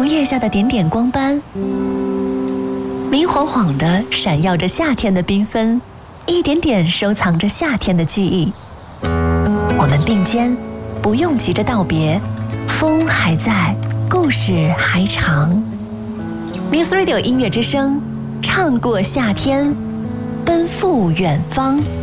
梧叶下的点点光斑，明晃晃的闪耀着夏天的缤纷，一点点收藏着夏天的记忆。我们并肩，不用急着道别，风还在，故事还长。Muse Radio 音乐之声，唱过夏天，奔赴远方。